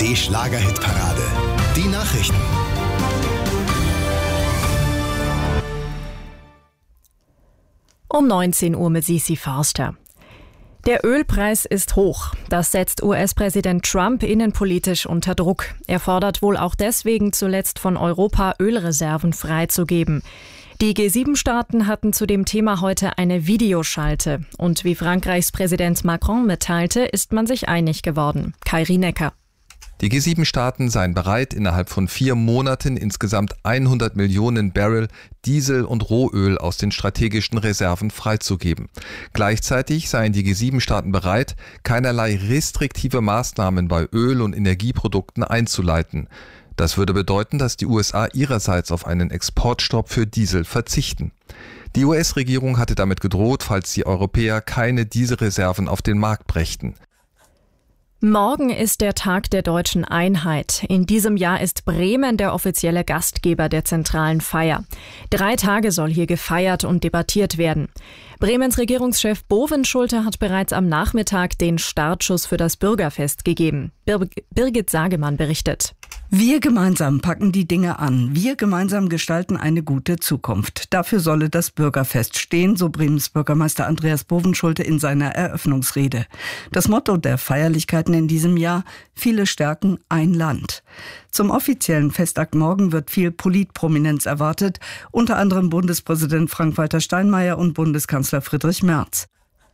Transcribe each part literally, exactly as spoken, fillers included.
Die Schlager-Hitparade. Die Nachrichten. Um neunzehn Uhr mit Sisi Forster. Der Ölpreis ist hoch. Das setzt U S-Präsident Trump innenpolitisch unter Druck. Er fordert wohl auch deswegen zuletzt von Europa, Ölreserven freizugeben. Die G sieben Staaten hatten zu dem Thema heute eine Videoschalte. Und wie Frankreichs Präsident Macron mitteilte, ist man sich einig geworden. Kai Rienecker. Die G sieben Staaten seien bereit, innerhalb von vier Monaten insgesamt hundert Millionen Barrel Diesel und Rohöl aus den strategischen Reserven freizugeben. Gleichzeitig seien die G sieben Staaten bereit, keinerlei restriktive Maßnahmen bei Öl- und Energieprodukten einzuleiten. Das würde bedeuten, dass die U S A ihrerseits auf einen Exportstopp für Diesel verzichten. Die U S-Regierung hatte damit gedroht, falls die Europäer keine Dieselreserven auf den Markt brächten. Morgen ist der Tag der deutschen Einheit. In diesem Jahr ist Bremen der offizielle Gastgeber der zentralen Feier. Drei Tage soll hier gefeiert und debattiert werden. Bremens Regierungschef Bovenschulte hat bereits am Nachmittag den Startschuss für das Bürgerfest gegeben. Bir- Birgit Sagemann berichtet. Wir gemeinsam packen die Dinge an. Wir gemeinsam gestalten eine gute Zukunft. Dafür solle das Bürgerfest stehen, so Bremens Bürgermeister Andreas Bovenschulte in seiner Eröffnungsrede. Das Motto der Feierlichkeiten in diesem Jahr: viele stärken ein Land. Zum offiziellen Festakt morgen wird viel Politprominenz erwartet, unter anderem Bundespräsident Frank-Walter Steinmeier und Bundeskanzler Friedrich Merz.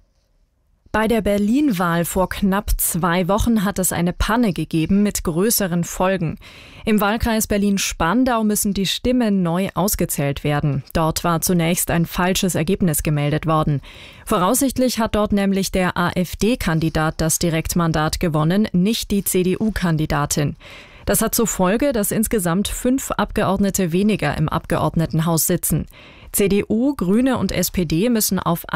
Bei der Berlin-Wahl vor knapp zwei Wochen hat es eine Panne gegeben mit größeren Folgen. Im Wahlkreis Berlin-Spandau müssen die Stimmen neu ausgezählt werden. Dort war zunächst ein falsches Ergebnis gemeldet worden. Voraussichtlich hat dort nämlich der AfD-Kandidat das Direktmandat gewonnen, nicht die C D U-Kandidatin. Das hat zur Folge, dass insgesamt fünf Abgeordnete weniger im Abgeordnetenhaus sitzen. C D U, Grüne und S P D müssen auf